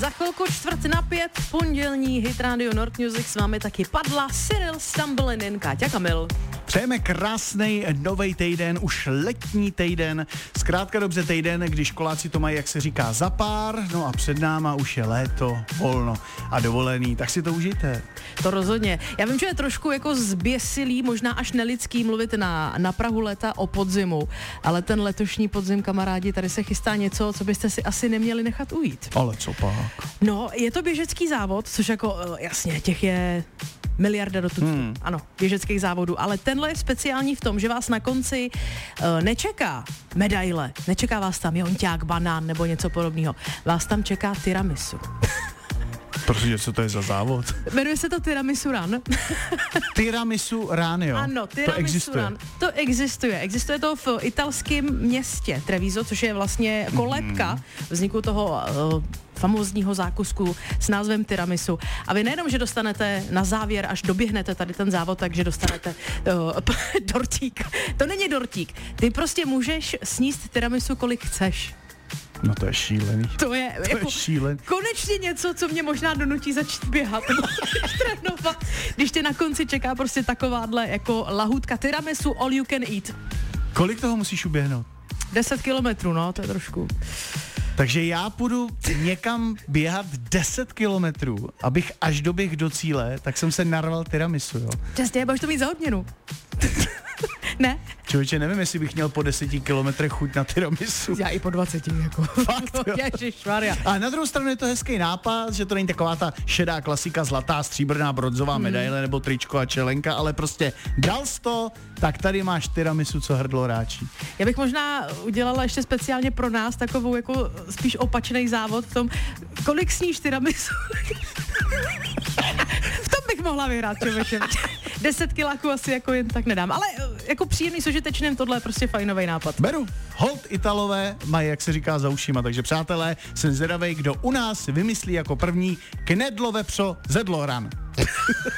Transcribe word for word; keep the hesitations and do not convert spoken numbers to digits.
Za chvilku čtvrt na pět, pondělní Hit Radio Nord Music s vámi taky padla Cyril Stambolinin, Káťa Kamil. Přejeme krásnej novej týden, už letní týden, zkrátka dobře týden, když školáci to mají, jak se říká, za pár, no a před náma už je léto, volno a dovolený, tak si to užijte. To rozhodně. Já vím, že je trošku jako zběsilý, možná až nelidský mluvit na, na prahu léta o podzimu, ale ten letošní podzim, kamarádi, tady se chystá něco, co byste si asi neměli nechat ujít. Ale co pak? No, je to běžecký závod, což jako, jasně, těch je miliarda do tuctu, hmm. ano, běžeckých závodů, ale tenhle je speciální v tom, že vás na konci uh, nečeká medaile, nečeká vás tam jonťák, banán nebo něco podobného, vás tam čeká tiramisu. Protože co to je za závod? Jmenuje se to Tiramisu Run. Tiramisu Run, jo? Ano, Tiramisu to existuje. Run. To existuje. Existuje to v italském městě Treviso, což je vlastně kolébka vzniku toho uh, famózního zákusku s názvem tiramisu. A vy nejenom, že dostanete na závěr, až doběhnete tady ten závod, takže dostanete uh, dortík. To není dortík. Ty prostě můžeš sníst tiramisu, kolik chceš. No to je šílený. To je, to jako, je šílený. Konečně něco, co mě možná donutí začít běhat. Trénovat. Když tě na konci čeká prostě takováhle jako lahůdka tiramisu all you can eat. Kolik toho musíš uběhnout? deset kilometrů, no, to je trošku. Takže já půjdu někam běhat deset kilometrů, abych až doběh do cíle, tak jsem se narval tiramisu, jo. Přesně, budeš to mít za odměnu. Ne? Člověče, nevím, jestli bych měl po deseti kilometrech chuť na tiramisu. Já i po dvaceti, jako. Fakt, jo. Ježišmarja. A na druhou stranu je to hezký nápad, že to není taková ta šedá klasika, zlatá, stříbrná, bronzová medaile, hmm. nebo tričko a čelenka, ale prostě dal jsi to, tak tady máš tiramisu, co hrdlo ráčí. Já bych možná udělala ještě speciálně pro nás takovou jako spíš opačný závod v tom, kolik sníš tiramisu. V tom bych mohla vyhrát, člověče. deset kiláků asi jako jen tak nedám, ale jako příjemný s užitečným, tohle je prostě fajnový nápad. Beru. Hold Italové mají, jak se říká, za ušima, takže přátelé, jsem zvědavej, kdo u nás vymyslí jako první knedlo vepřo zedlo ran.